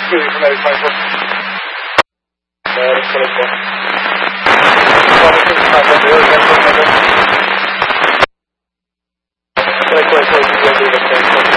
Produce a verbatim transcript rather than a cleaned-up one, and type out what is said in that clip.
Scusi, non è il file. Eh, eccolo qua. Guarda che sta, guarda, io guardo, guarda. Come questo è il video di